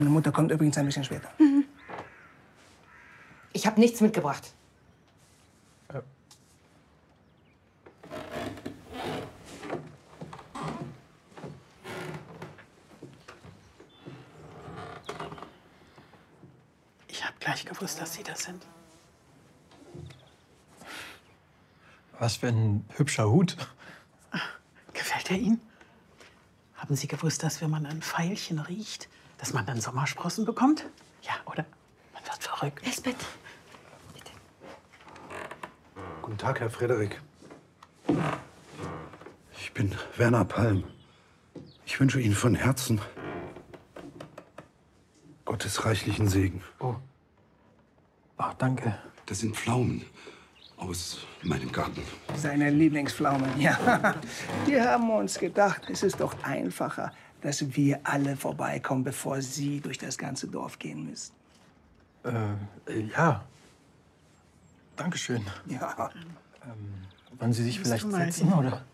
Meine Mutter kommt übrigens ein bisschen später. Ich habe nichts mitgebracht. Ich habe gleich gewusst, dass Sie das sind. Was für ein hübscher Hut. Gefällt er Ihnen? Haben Sie gewusst, dass wenn man ein Veilchen riecht, dass man dann Sommersprossen bekommt? Ja, oder? Man wird verrückt. Lisbeth. Guten Tag, Herr Frederik. Ich bin Werner Palm. Ich wünsche Ihnen von Herzen Gottes reichlichen Segen. Oh. Ach, danke. Das sind Pflaumen aus meinem Garten. Seine Lieblingspflaumen, ja. Wir haben uns gedacht, es ist doch einfacher, dass wir alle vorbeikommen, bevor Sie durch das ganze Dorf gehen müssen. Ja. Dankeschön. Ja. Wollen Sie sich vielleicht Willst du mal setzen, oder?